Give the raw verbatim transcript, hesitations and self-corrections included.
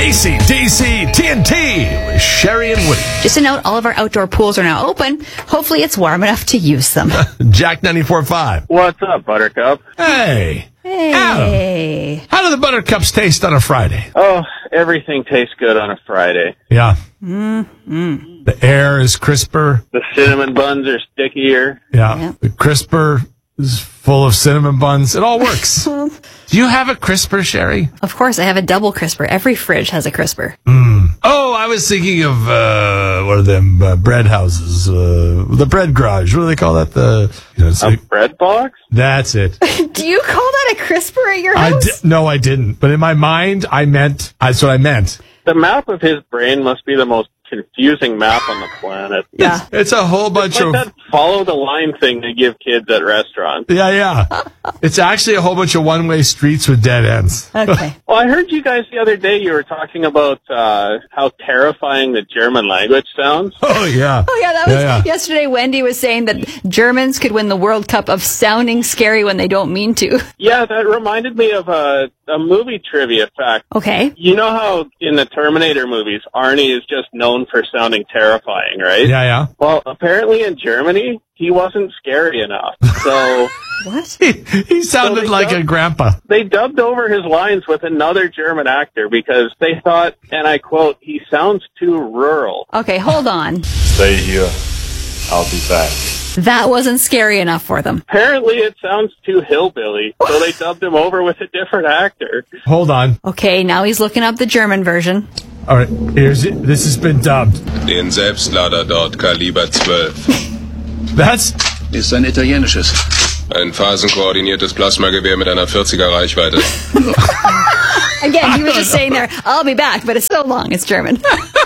A C D C T N T with Sherry and Woody. Just a note, all of our outdoor pools are now open. Hopefully it's warm enough to use them. Jack ninety-four point five. What's up, Buttercup? Hey. Hey. Adam, how do the Buttercups taste on a Friday? Oh, everything tastes good on a Friday. Yeah. Mm-hmm. The air is crisper. The cinnamon buns are stickier. Yeah. Yeah. The crisper is full of cinnamon buns. It all works. Do you have a crisper, Sherry? Of course, I have a double crisper. Every fridge has a crisper. Mm. Oh, I was thinking of, uh, what are them, uh, bread houses, uh, the bread garage. What do they call that? The, you know, it's A like, bread box? that's it. Do you call that a crisper at your I house? di- no, I didn't. But in my mind, I meant, that's what I meant. The map of his brain must be the most confusing map on the planet. Yeah. It's, it's a whole bunch It's like of, that follow the line thing they give kids at restaurants. yeah, yeah. It's actually a whole bunch of one-way streets with dead ends. Okay. Well, I heard you guys the other day, you were talking about uh, how terrifying the German language sounds. Oh, yeah. Oh, yeah, that was Yeah, yeah. yesterday. Wendy was saying that Germans could win the World Cup of sounding scary when they don't mean to. Yeah, that reminded me of a, a movie trivia fact. Okay. You know how in the Terminator movies, Arnie is just known for sounding terrifying, right? Yeah, yeah. Well, apparently in Germany, he wasn't scary enough. So What? He, he sounded So they like don't- a grandpa. they dubbed over his lines with another German actor because they thought, and I quote, he sounds too rural. Okay, hold on. Stay here. I'll be back. That wasn't scary enough for them. Apparently it sounds too hillbilly, so they dubbed him over with a different actor. Hold on. Okay, now he's looking up the German version. All right, here's it. This has been dubbed. Den Selbstlader dort Kaliber zwölf. That's Ist ein italienisches. Ein phasenkoordiniertes Plasmagewehr mit einer vierziger Reichweite. Again, he was just saying there, I'll be back, but it's so long, it's German.